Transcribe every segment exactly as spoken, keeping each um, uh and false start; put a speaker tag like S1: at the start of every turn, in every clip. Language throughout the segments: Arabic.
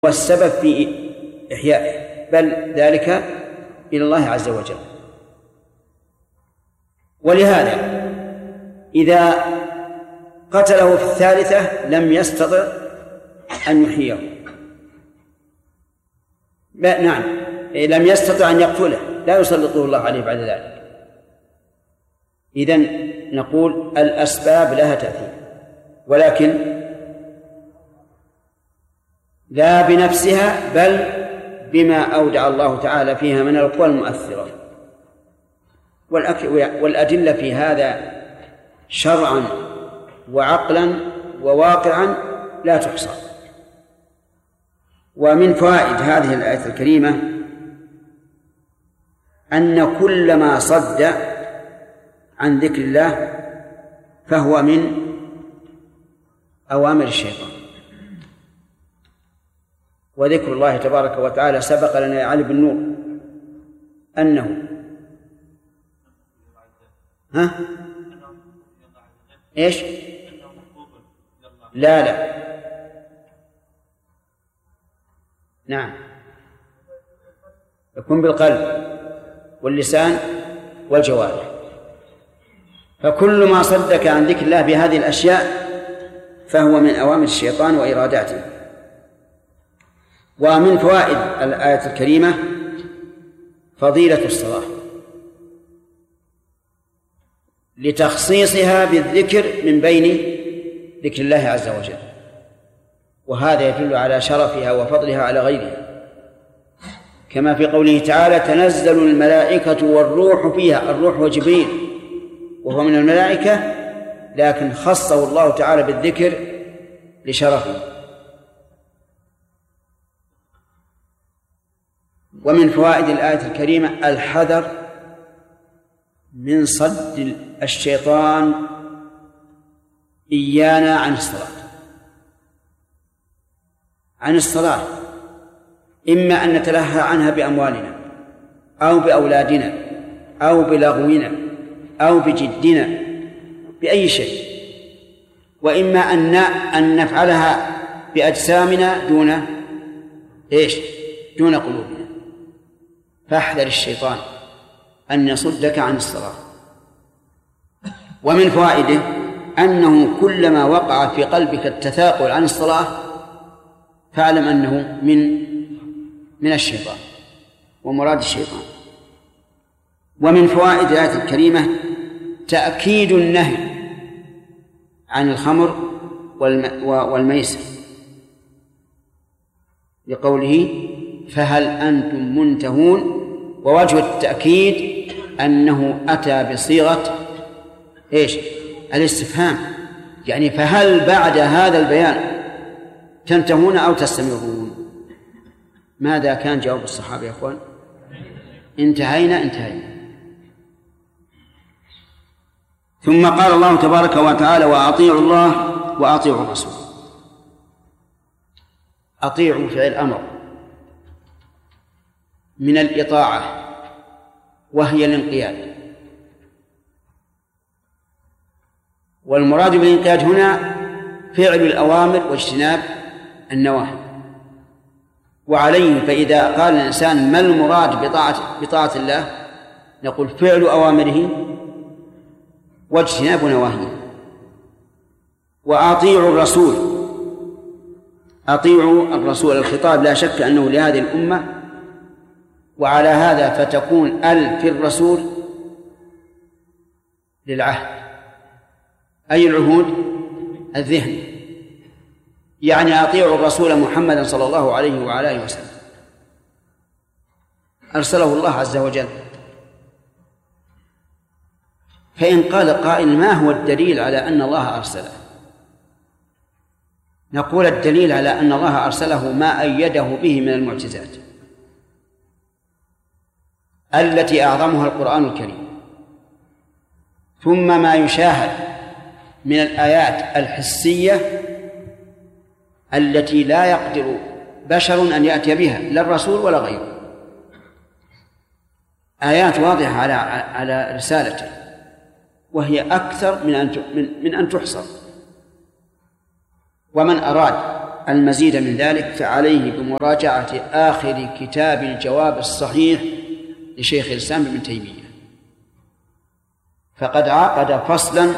S1: والسبب في إحيائه، بل ذلك إلى الله عز وجل. ولهذا إذا قتله في الثالثة لم يستطع أن يحييه. نعم، لم يستطع أن يقتله، لا يسلطه الله عليه بعد ذلك. إذن نقول الأسباب لها تأثير، ولكن لا بنفسها بل بما أودع الله تعالى فيها من القوى المؤثرة. والأدلة في هذا شرعا وعقلا وواقعا لا تحصى. ومن فوائد هذه الآية الكريمة أن كل ما صد عن ذكر الله فهو من أوامر الشيطان. وذكر الله تبارك وتعالى سبق لنا يا علي بن نور أنه ها إيش لا لا نعم يكون بالقلب واللسان والجوارح. فكل ما صدك عن ذكر الله بهذه الأشياء فهو من أوامر الشيطان وإراداته. ومن فوائد الآية الكريمة فضيلة الصلاة لتخصيصها بالذكر من بين ذكر الله عز وجل، وهذا يدل على شرفها وفضلها على غيرها، كما في قوله تعالى تنزل الملائكة والروح فيها. الروح وجبريل وهو من الملائكة، لكن خصه الله تعالى بالذكر لشرفه. ومن فوائد الآية الكريمة الحذر من صد الشيطان إيانا عن الصلاة عن الصلاة إما أن نتلهى عنها بأموالنا أو بأولادنا أو بلغونا أو بجدنا بأي شيء، وإما أن أن نفعلها بأجسامنا دون إيش دون قلوبنا. فاحذر الشيطان أن يصدك عن الصلاة. ومن فوائده أنه كلما وقع في قلبك التثاقل عن الصلاة فاعلم أنه من من الشيطان ومراد الشيطان. ومن فوائد الآية الكريمة تأكيد النهي عن الخمر والميسر لقوله فهل أنتم منتهون. ووجه التأكيد أنه أتى بصيغة إيش الاستفهام، يعني فهل بعد هذا البيان تنتهون أو تستمرون؟ ماذا كان جواب الصحابة يا أخوان؟ انتهينا انتهينا. ثم قال الله تبارك وتعالى وأطيعوا الله وأطيعوا الرسول. أطيعوا فعل أمر من الإطاعة وهي الانقياد، والمراد بالانقياد هنا فعل الأوامر واجتناب النواهي. وعليه فإذا قال الإنسان ما المراد بطاعة, بطاعة الله نقول فعل أوامره واجتناب نواهيه. وأطيعوا الرسول، أطيعوا الرسول. الخطاب لا شك أنه لهذه الأمة، وعلى هذا فتكون ال في الرسول للعهد. أي العهود؟ الذهن، يعني أطيعوا الرسول محمدا صلى الله عليه وعلى آله وسلم، أرسله الله عز وجل. فإن قال قائل ما هو الدليل على أن الله أرسله؟ نقول الدليل على أن الله أرسله ما أيده به من المعجزات التي أعظمها القرآن الكريم، ثم ما يشاهد من الآيات الحسية التي لا يقدر بشر أن يأتي بها لا الرسول ولا غيره. آيات واضحة على على رسالته، وهي أكثر من أن من أن تحصر. ومن أراد المزيد من ذلك فعليه بمراجعة آخر كتاب الجواب الصحيح لشيخ الإسلام ابن تيمية، فقد عقد فصلا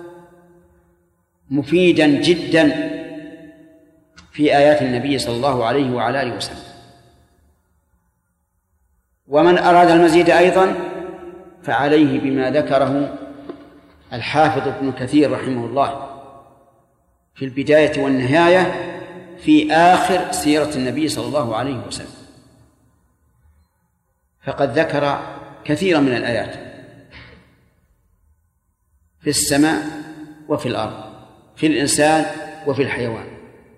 S1: مفيدا جدا في آيات النبي صلى الله عليه وعلى آله وسلم. ومن أراد المزيد أيضا فعليه بما ذكره الحافظ ابن كثير رحمه الله في البداية والنهاية في آخر سيرة النبي صلى الله عليه وسلم، فقد ذكر كثيرا من الآيات في السماء وفي الأرض، في الإنسان وفي الحيوان،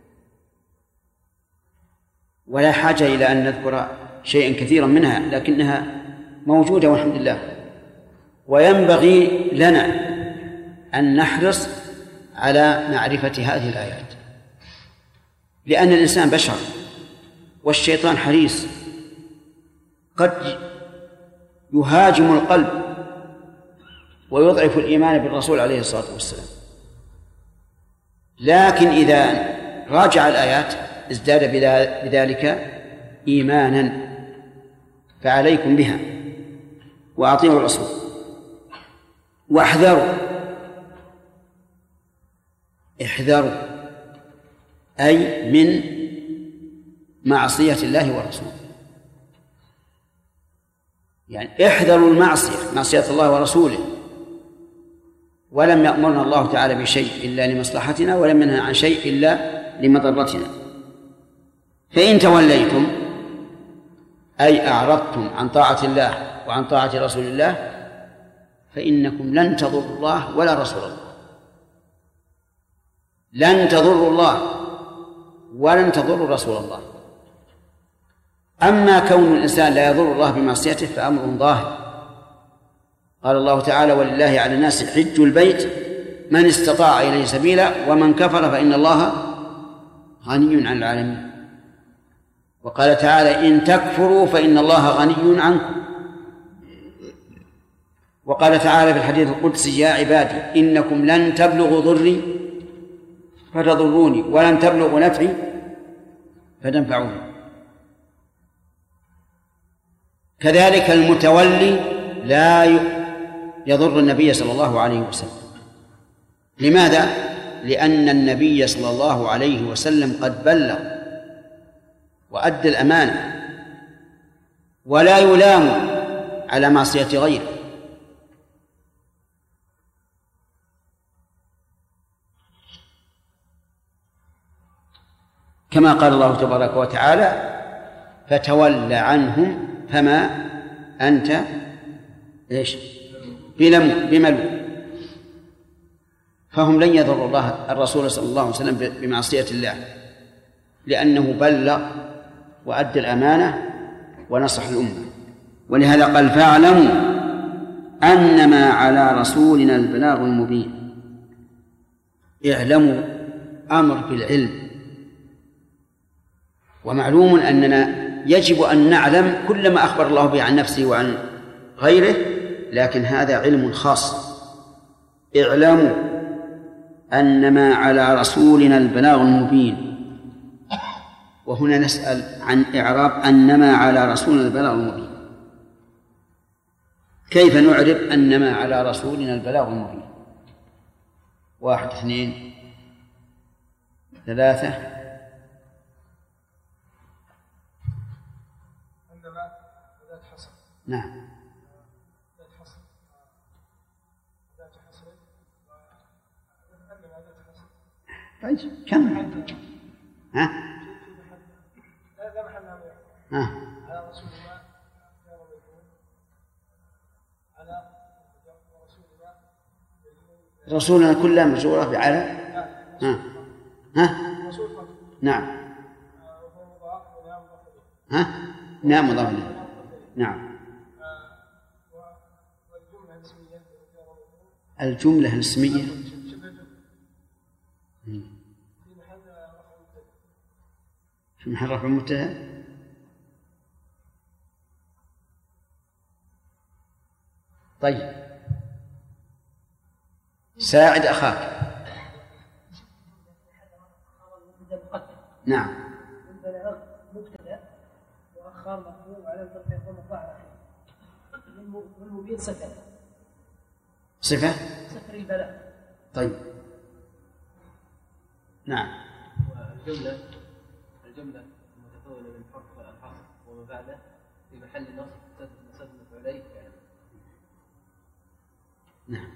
S1: ولا حاجة إلى أن نذكر شيئا كثيرا منها، لكنها موجودة والحمد لله. وينبغي لنا أن نحرص على معرفة هذه الآيات، لأن الإنسان بشر والشيطان حريص، قد يهاجم القلب ويضعف الإيمان بالرسول عليه الصلاة والسلام، لكن إذا راجع الآيات ازداد بذلك إيمانا، فعليكم بها وأطيعوا الرسول واحذروا. احذروا أي من معصية الله ورسوله، يعني احذروا المعصية، معصية الله ورسوله. ولم يأمرنا الله تعالى بشيء إلا لمصلحتنا، ولم ينهى عن شيء إلا لمضرتنا. فإن توليتم أي أعرضتم عن طاعة الله وعن طاعة رسول الله فإنكم لن تضروا الله ولا رسول الله، لن تضروا الله ولن تضروا رسول الله. أما كون الإنسان لا يضر الله بمعصيته فأمر ظاهر. قال الله تعالى: ولله على الناس حج البيت من استطاع إليه سبيلا ومن كفر فإن الله غني عن العالمين. وقال تعالى: إن تكفروا فإن الله غني عنكم. وقال تعالى في الحديث القدسي: يا عبادي إنكم لن تبلغوا ضري فتضروني ولن تبلغوا نفعي فتنفعوني. كذلك المتولي لا يضر النبي صلى الله عليه وسلم. لماذا؟ لأن النبي صلى الله عليه وسلم قد بلغ وأدى الأمانة، ولا يلام على معصية غيره. كما قال الله تبارك وتعالى: فتول عنهم فما أنت إيش بملوم. فهم لن يضروا الله الرسول صلى الله عليه وسلم بمعصية الله، لأنه بلغ وأدى الأمانة ونصح الأمة. ولهذا قال: فاعلموا أنما على رسولنا البلاغ المبين. اعلموا أمر بالعلم، ومعلوم أننا يجب أن نعلم كل ما أخبر الله به عن نفسه وعن غيره، لكن هذا علم خاص. اعلموا أنما على رسولنا البلاغ المبين. وهنا نسأل عن إعراب أنما على رسولنا البلاغ المبين. كيف نعرب أنما على رسولنا البلاغ المبين؟ واحد، اثنين، ثلاثة.
S2: عندما ذات حصر.
S1: نعم.
S2: ذات حصر. ذات حصر. عندما ذات حصر.
S1: طيب كم؟ ها؟
S2: لا لا محل نعم.
S1: ها؟
S2: على رسول الله كان ويكون. على رسول الله.
S1: رسولنا كلها مجرورة بعلى. ها؟ ها؟ نعم. ها؟ نعم مضاف إليه. نعم. الجملة الاسمية في محل رفع مبتدأ. طيب، ساعد أخاك. نعم.
S2: البلاغ مبتدأ وأخر مفعول وعلى الرفع يكون الظاهر والمبين صفة
S1: صفة
S2: صفر البلاغ.
S1: طيب نعم.
S3: والجملة الجملة المتكونة من حرف الحصر وما بعده في محل نصب نصب مفعولين يعني.
S1: نعم.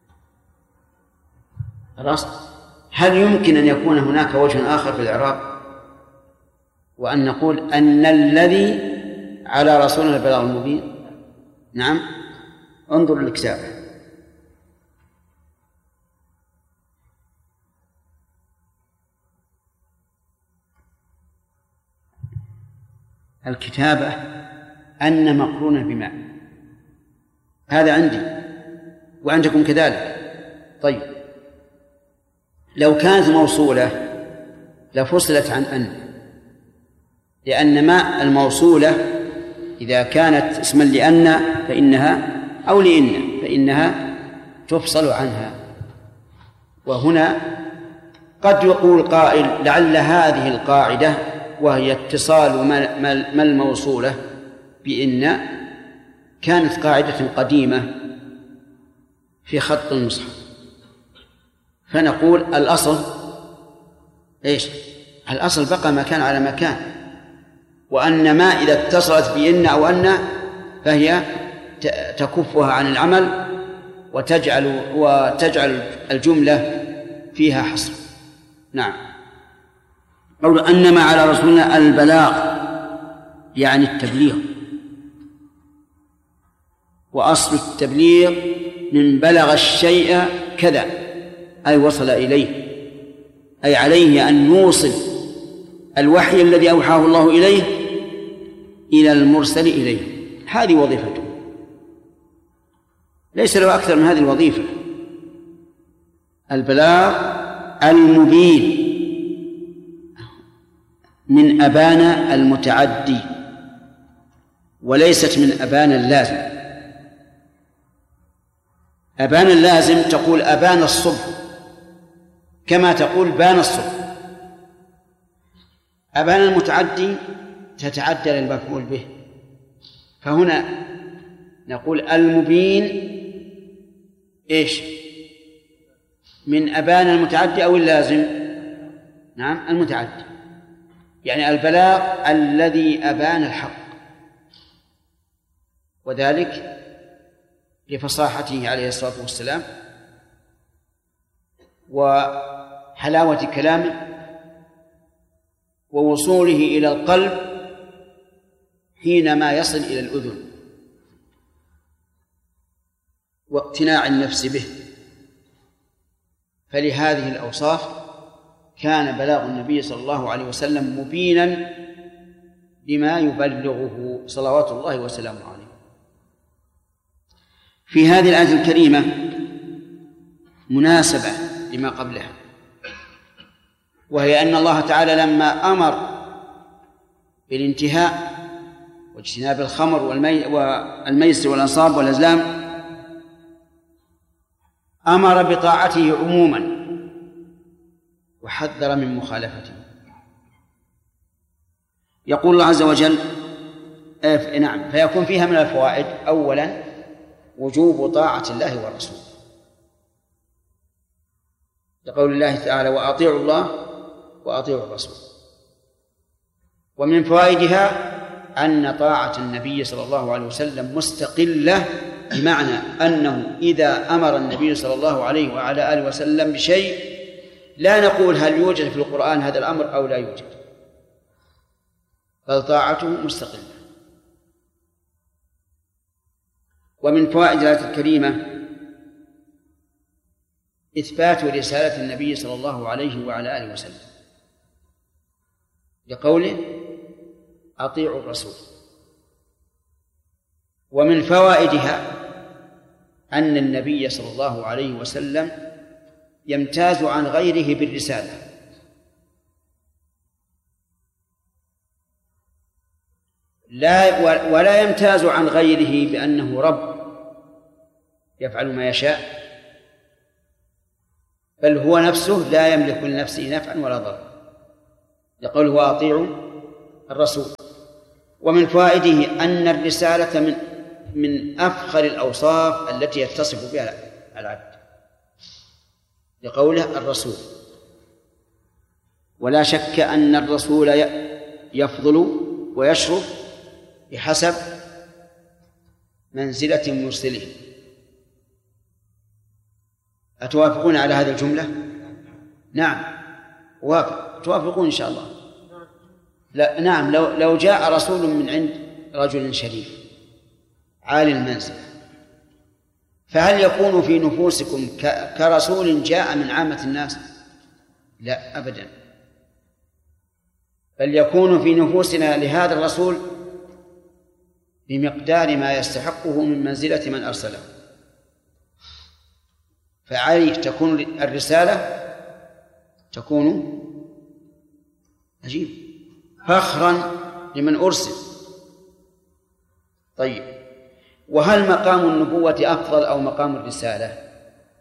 S1: خلاص. هل يمكن أن يكون هناك وجه آخر في الإعراب وأن نقول أن الذي على رسولنا البلاغ المبين؟ نعم. انظر للكتاب. الكتابة أن مقرونة بما، هذا عندي وعندكم كذلك. طيب لو كانت موصولة لفصلت عن أن، لأن ما الموصولة إذا كانت اسما لأن فإنها أو لإن فإنها تفصل عنها. وهنا قد يقول قائل لعل هذه القاعدة وهي اتصال ما الموصولة بإن كانت قاعدة قديمة في خط المصحف، فنقول الأصل إيش؟ الأصل بقى مكان على مكان، وأن ما إذا اتصلت بإن أو أن فهي تكفها عن العمل وتجعل وتجعل الجملة فيها حصر. نعم. قول أنما على رسولنا البلاغ يعني التبليغ، وأصل التبليغ من بلغ الشيء كذا أي وصل إليه، أي عليه أن يوصل الوحي الذي أوحاه الله إليه إلى المرسل إليه. هذه وظيفته، ليس له أكثر من هذه الوظيفة. البلاغ المبين من أبان المتعدي وليست من أبان اللازم. أبان اللازم تقول أبان الصبح كما تقول بان الصبح. أبان المتعدي تتعدى للمفعول به، فهنا نقول المبين إيش؟ من أبان المتعدي أو اللازم؟ نعم المتعدي، يعني البلاغ الذي أبان الحق، وذلك لفصاحته عليه الصلاة والسلام وحلاوة كلامه ووصوله إلى القلب حينما يصل إلى الأذن واقتناع النفس به. فلهذه الأوصاف كان بلاغ النبي صلى الله عليه وسلم مبينا بما يبلغه صلوات الله وسلامه عليه. في هذه الآية الكريمة مناسبة لما قبلها، وهي أن الله تعالى لما أمر بالانتهاء واجتناب الخمر والميسر والأنصاب والأزلام أمر بطاعته عموما وحذر من مخالفته. يقول الله عز وجل آه نعم فيكون فيها من الفوائد: أولا وجوب طاعة الله ورسوله، لقول الله تعالى: وأطيعوا الله وأطيعوا الرسول. ومن فوائدها أن طاعة النبي صلى الله عليه وسلم مستقلة، بمعنى أنه إذا أمر النبي صلى الله عليه وعلى آله وسلم بشيء لا نقول هل يوجد في القرآن هذا الأمر أو لا يوجد، بل طاعته مستقلة. ومن فوائد الآية الكريمة إثبات رسالة النبي صلى الله عليه وعلى آله وسلم، لقوله: أطيعوا الرسول. ومن فوائدها أن النبي صلى الله عليه وسلم يمتاز عن غيره بالرسالة، لا ولا يمتاز عن غيره بأنه رب يفعل ما يشاء، بل هو نفسه لا يملك لنفسه نفعا ولا ضرا، لقوله وأطيعوا الرسول. ومن فوائده أن الرسالة من من أفخر الأوصاف التي يتصف بها العبد، لقوله الرسول. ولا شك أن الرسول يفضل ويشرف بحسب منزلة مرسله. أتوافقون على هذه الجملة؟ نعم وافق، توافقون إن شاء الله. لا نعم، لو لو جاء رسول من عند رجل شريف عالي المنزل، فهل يكون في نفوسكم كرسول جاء من عامة الناس؟ لا أبدا، بل يكون في نفوسنا لهذا الرسول بمقدار ما يستحقه من منزلة من أرسله. فعليه تكون الرسالة تكون عجيب فخرا لمن أرسل. طيب، وهل مقام النبوة أفضل أو مقام الرسالة؟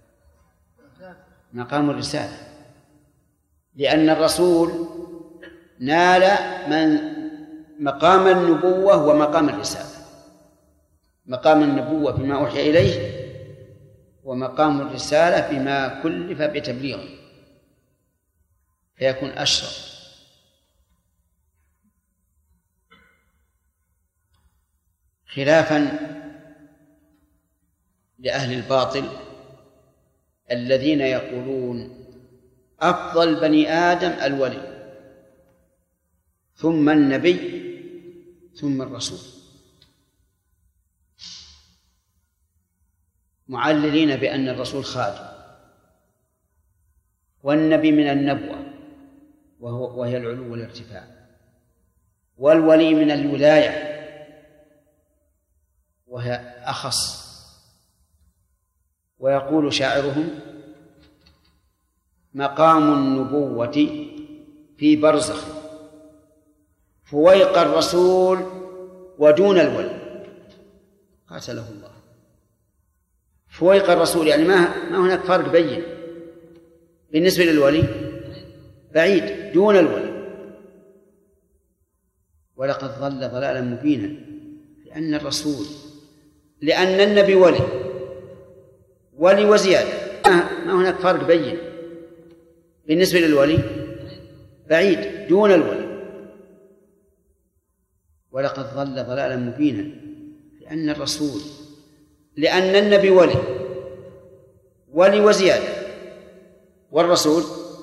S1: مقام الرسالة، لأن الرسول نال من مقام النبوة ومقام الرسالة. مقام النبوة بما أوحي إليه، ومقام الرسالة بما كلف بتبليغه، فيكون أشرف. خلافا لأهل الباطل الذين يقولون أفضل بني آدم الولي، ثم النبي، ثم الرسول، معللين بأن الرسول خادم، والنبي من النبوة وهو وهي العلو والارتفاع، والولي من الولاية وهي أخص. ويقول شاعرهم مقام النبوة في برزخ فويق الرسول ودون الولي، قاتله الله. فويق الرسول يعني ما ما هناك فرق بين بالنسبة للولي، بعيد دون الولي. ولقد ضل ضلالا مبينا، لأن الرسول لأن النبي ولي ولي وزيادة، ما هناك فرق بين بالنسبة للولي، بعيد دون الولي. ولقد ضل ضلالا مبينا، لأن الرسول لأن النبي ولي ولي وزيادة، والرسول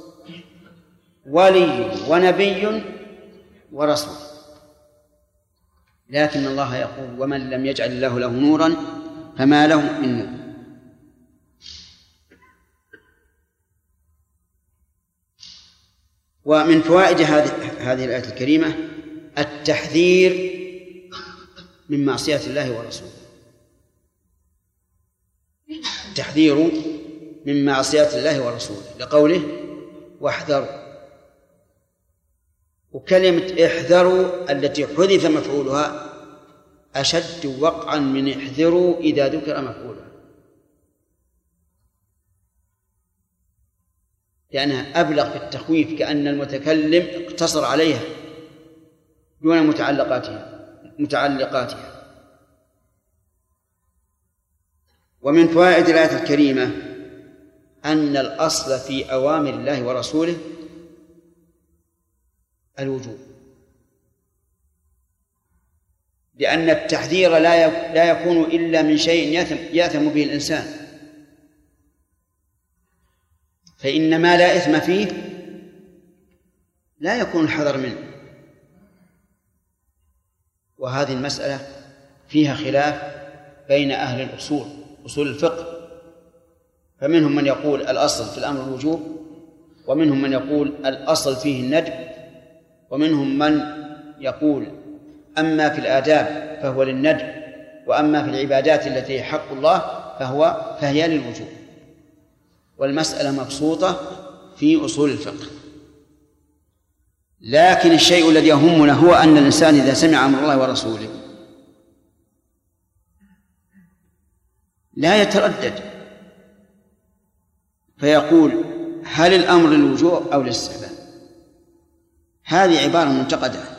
S1: ولي ونبي ورسول. لكن الله يقول ومن لم يجعل الله له نورا فما له من نور. ومن فوائد هذه هذه الآية الكريمة التحذير من معصية الله ورسوله، التحذير من معصية الله ورسوله، لقوله واحذروا. وكلمة احذروا التي حذف مفعولها أشد وقعا من احذروا إذا ذكر مفعولها، لأنها أبلغ في التخويف، كأن المتكلم اقتصر عليها دون متعلقاتها متعلقاتها. ومن فوائد الآية الكريمة أن الأصل في أوامر الله ورسوله الوجوب، لأن التحذير لا لا يكون إلا من شيء يأثم به الإنسان، فإن ما لا إثم فيه لا يكون الحذر منه. وهذه المسألة فيها خلاف بين أهل الأصول، أصول الفقه، فمنهم من يقول الأصل في الأمر الوجوب، ومنهم من يقول الأصل فيه الندب، ومنهم من يقول أما في الآداب فهو للندب، وأما في العبادات التي حق الله فهو فهي للوجوب. والمسألة مبسوطة في أصول الفقه. لكن الشيء الذي يهمنا هو أن الإنسان إذا سمع أمر الله ورسوله لا يتردد، فيقول هل الأمر للوجوب أو للاستحباب؟ هذه عبارة منتقدة